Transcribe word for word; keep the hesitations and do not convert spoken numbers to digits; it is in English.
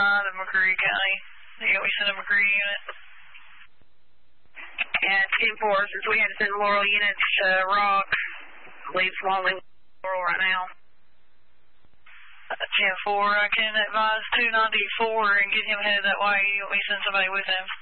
side of McCreary County. You know, we sent a McCreary unit. And ten four, since we had to send Laurel units to Rock, leave Swanley Laurel right now. ten four, I can advise two ninety-four and get him headed that way. You want me to send somebody with him?